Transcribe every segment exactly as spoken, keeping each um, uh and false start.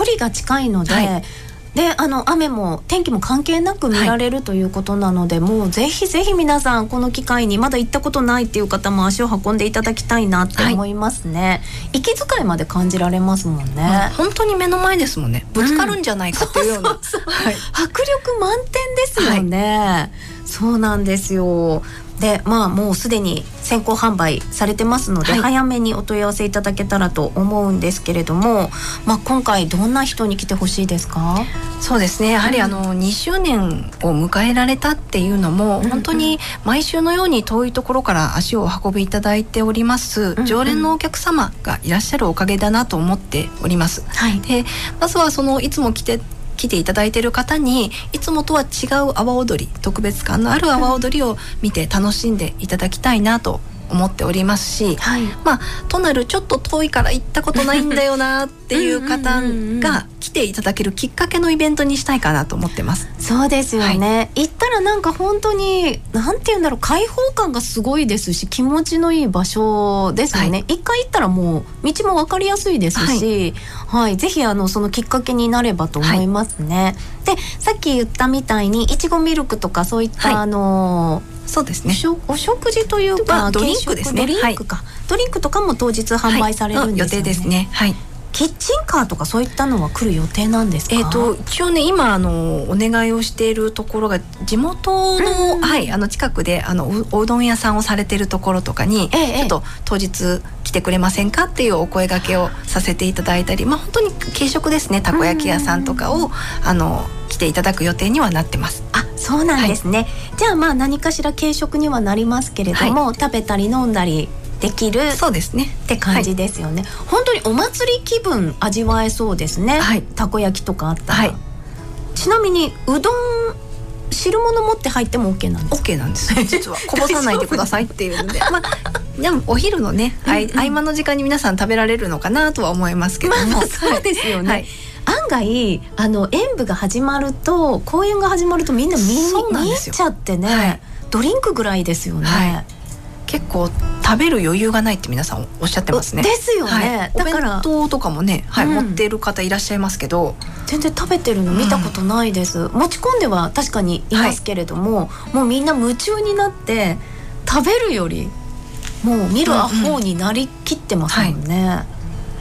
離が近いので、はい、であの雨も天気も関係なく見られるということなので、はい、もうぜひぜひ皆さんこの機会にまだ行ったことないっていう方も足を運んでいただきたいなって思いますね、はい、息遣いまで感じられますもんね、 まあ、本当に目の前ですもんね。ぶつかるんじゃないかっていうような、 うん、そうそうそう、はい、迫力満点ですよね、はい、そうなんですよ。でまあもうすでに先行販売されてますので、はい、早めにお問い合わせいただけたらと思うんですけれども、まあ、今回どんな人に来てほしいですか？ そうですね、やはりあのにしゅうねんを迎えられたっていうのも、うんうん、本当に毎週のように遠いところから足をお運びいただいております、うんうん、常連のお客様がいらっしゃるおかげだなと思っております、はい、でまずはそのいつも来て来ていただいている方にいつもとは違う阿波踊り、特別感のある阿波踊りを見て楽しんでいただきたいなと思っておりますし、はい、まあとなるちょっと遠いから行ったことないんだよなっていう方が来ていただけるきっかけのイベントにしたいかなと思ってます。 そうですよね、はい、行ったらなんか本当になんていうんだろう、開放感がすごいですし気持ちのいい場所ですよね、はい、一回行ったらもう道も分かりやすいですし、はいはい、ぜひあのそのきっかけになればと思いますね、はい、でさっき言ったみたいにいちごミルクとかそういった、はい、あのそうですね、 お食事というかドリンクですね、 ドリンクか、はい、ドリンクとかも当日販売されるんですよね、はい、予定ですね、はい。キッチンカーとかそういったのは来る予定なんですか？ えー、と一応ね今あのお願いをしているところが地元の、うんはい、あの近くであの お, おうどん屋さんをされているところとかに、ええ、ちょっと当日来てくれませんかっていうお声掛けをさせていただいたり、まあ、本当に軽食ですね、たこ焼き屋さんとかをあの来ていただく予定にはなってます。 あ、そうなんですね、はい、じゃあまあ何かしら軽食にはなりますけれども、はい、食べたり飲んだりできるそうですねって感じですよね、はい、本当にお祭り気分味わえそうですね、はい、たこ焼きとかあったら、はい、ちなみにうどん汁物持って入っても OK なんですか？ OK なんです実はこぼさないでくださいっていうのでまあでもお昼のね、うんうん、合間の時間に皆さん食べられるのかなとは思いますけども、まあ、 まあそうですよね、はい、案外あの演舞が始まると公演が始まるとみんな見入っちゃってね、はい、ドリンクぐらいですよね、はい、 結構食べる余裕がないって皆さんおっしゃってますね。 ですよね、はい、だからお弁当とかもね、はい、うん、持っている方いらっしゃいますけど全然食べてるの見たことないです、うん、持ち込んでは確かにいますけれども、はい、もうみんな夢中になって食べるよりもう見るアホになりきってますもんね、うんうん、はい、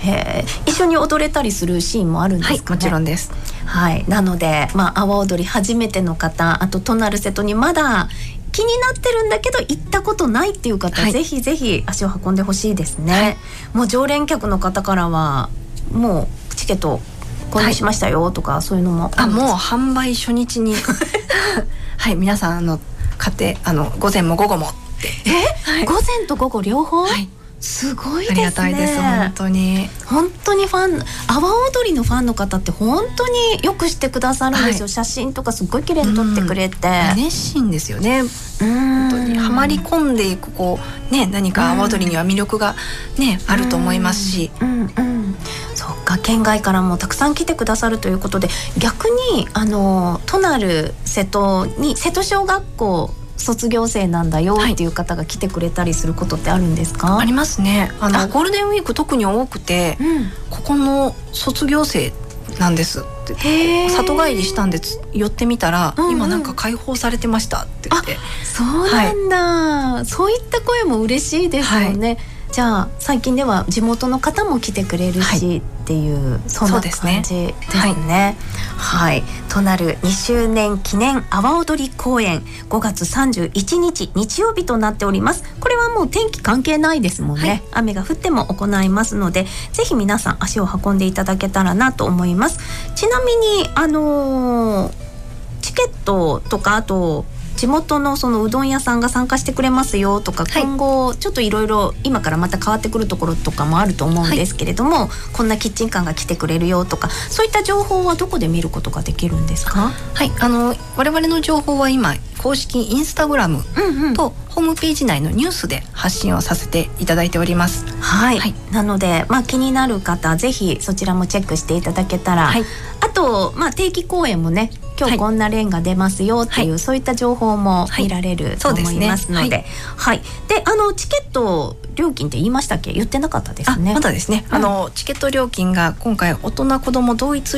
へー、一緒に踊れたりするシーンもあるんですかね？ はい、もちろんです、 はい、なので、まあ、阿波踊り初めての方、あとトナル瀬戸にまだ気になってるんだけど行ったことないっていう方、はい、ぜひぜひ足を運んでほしいですね、はい、もう常連客の方からはもうチケット購入しましたよとか、はい、そういうのもあ, あもう販売初日にはい、皆さんあの買ってあの午前も午後もってえ、はい、午前と午後両方、 はい、 すごいですね。 ありがたいです、本当に本当にファン、阿波踊りのファンの方って本当によくしてくださるんですよ、はい、写真とかすごい綺麗に撮ってくれて、 うん、熱心ですよね。本当にはまり込んでいくこう、ね、何か阿波踊りには魅力が、ね、あると思いますし、 うんうんうん、そっか、県外からもたくさん来てくださるということで、逆にあのトナル瀬戸に瀬戸小学校卒業生なんだよっていう方が来てくれたりすることってあるんですか？ ありますね。あのゴールデンウィーク特に多くて、うん、ここの卒業生なんですって里帰りしたんで寄ってみたら、うんうん、今なんか解放されてましたって言って。 あ、そうなんだ、はい、そういった声も嬉しいですよね、はい、じゃあ最近では地元の方も来てくれるし、はい、っていうそんな感じですね。はい、はい、となるにしゅうねん記念阿波踊り公演ごがつさんじゅういちにち日曜日となっております。これはもう天気関係ないですもんね、はい、雨が降っても行いますので、ぜひ皆さん足を運んでいただけたらなと思います。ちなみにあのー、チケットとかあと地元のそのうどん屋さんが参加してくれますよとか、はい、今後ちょっといろいろ今からまた変わってくるところとかもあると思うんですけれども、はい、こんなキッチンカーが来てくれるよとか、そういった情報はどこで見ることができるんですか？ はい、あの我々の情報は今公式インスタグラムとホームページ内のニュースで発信をさせていただいております。 はい、はい、なので、まあ、気になる方ぜひそちらもチェックしていただけたら、はい、あと、まあ、定期公演もね、今日こんなレンが出ますよっていう、はい、そういった情報も見られると思いますので、はい、はい、で、あのチケット料金って言いましたっけ？言ってなかったですね。 あ、まだですね、うん、あのチケット料金が今回大人子ども同一